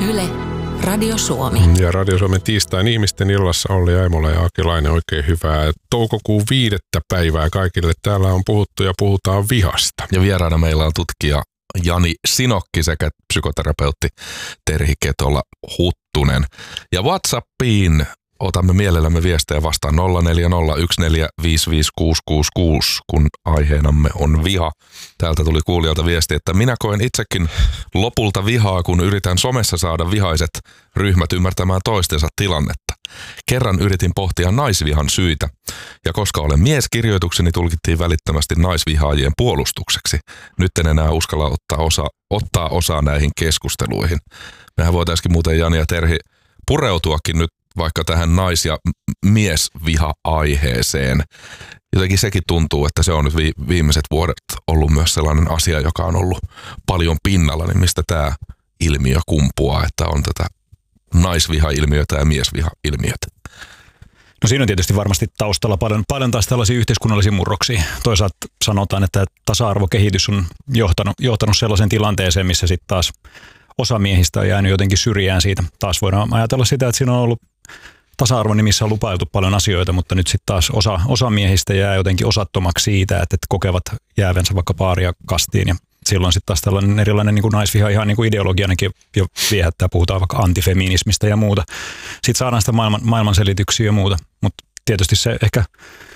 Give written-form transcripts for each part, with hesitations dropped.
Yle, Radio Suomi. Ja Radio Suomen tiistain ihmisten illassa Olli Aimola ja Aki Laine, oikein hyvää toukokuun 5. päivää kaikille. Täällä on puhuttu ja puhutaan vihasta. Ja vieraana meillä on tutkija Jani Sinokki sekä psykoterapeutti Terhi Ketola-Huttunen. Ja WhatsAppiin otamme mielellämme viestejä vastaan 0401455666, kun aiheenamme on viha. Täältä tuli kuulijalta viesti, että minä koen itsekin lopulta vihaa, kun yritän somessa saada vihaiset ryhmät ymmärtämään toistensa tilannetta. Kerran yritin pohtia naisvihan syitä, ja koska olen mies, kirjoitukseni tulkittiin välittömästi naisvihaajien puolustukseksi. Nyt en enää uskalla ottaa osaa näihin keskusteluihin. Mehän voitaisiin muuten, Jani ja Terhi, pureutuakin nyt vaikka tähän nais- ja miesviha-aiheeseen. Jotenkin sekin tuntuu, että se on nyt viimeiset vuodet ollut myös sellainen asia, joka on ollut paljon pinnalla, niin mistä tämä ilmiö kumpuaa, että on tätä naisviha-ilmiötä ja miesviha-ilmiötä. No siinä on tietysti varmasti taustalla paljon taas tällaisia yhteiskunnallisia murroksia. Toisaalta sanotaan, että tasa-arvokehitys on johtanut sellaisen tilanteeseen, missä sitten taas osa miehistä on jäänyt jotenkin syrjään siitä. Taas voidaan ajatella sitä, että siinä on ollut tasa-arvon nimissä on lupailtu paljon asioita, mutta nyt sitten taas osa miehistä jää jotenkin osattomaksi siitä, että kokevat jäävänsä vaikka paaria kastiin. Ja silloin sitten taas tällainen erilainen niin kuin naisviha ihan niin kuin ideologianakin jo viehättää, puhutaan vaikka antifeminismistä ja muuta. Sitten saadaan sitä maailmanselityksiä ja muuta, mutta tietysti se ehkä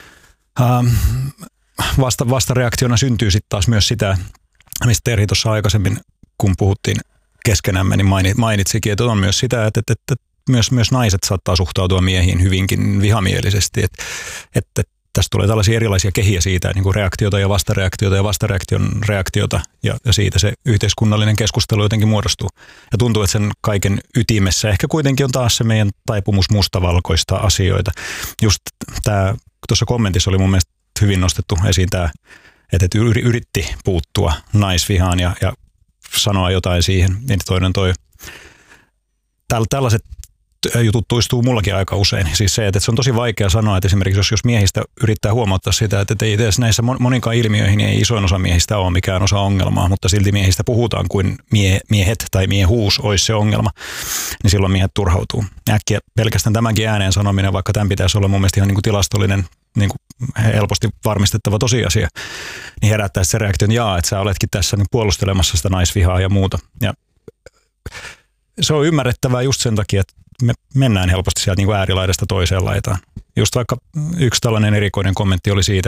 vastareaktiona syntyy sitten taas myös sitä, mistä Terhi tuossa aikaisemmin, kun puhuttiin keskenämme, niin mainitsikin, että on myös sitä, että myös naiset saattaa suhtautua miehiin hyvinkin vihamielisesti, että tästä tulee tällaisia erilaisia kehiä siitä, niin kuin reaktiota ja vastareaktion reaktiota, ja siitä se yhteiskunnallinen keskustelu jotenkin muodostuu. Ja tuntuu, että sen kaiken ytimessä ehkä kuitenkin on taas se meidän taipumus mustavalkoista asioita. Just tämä, tuossa kommentissa oli mun mielestä hyvin nostettu esiin tämä, että yritti puuttua naisvihaan ja sanoa jotain siihen, niin toinen toi. Tällaiset jutut toistuu mullakin aika usein. Siis se, että se on tosi vaikea sanoa, että esimerkiksi jos miehistä yrittää huomauttaa sitä, että ei edes näissä moninkaan ilmiöihin ei isoin osa miehistä ole mikään osa ongelmaa, mutta silti miehistä puhutaan kuin miehet tai miehuus olisi se ongelma, niin silloin miehet turhautuu. Äkkiä pelkästään tämänkin ääneen sanominen, vaikka tämän pitäisi olla mun mielestä ihan niin kuin tilastollinen, niin kuin helposti varmistettava tosiasia, niin herättää se reaktion, että sä oletkin tässä niin puolustelemassa sitä naisvihaa ja muuta. Ja se on ymmärrettävää just sen takia, että me mennään helposti sieltä niin kuin äärilaidasta toiseen laitaan. Just vaikka yksi tällainen erikoinen kommentti oli siitä,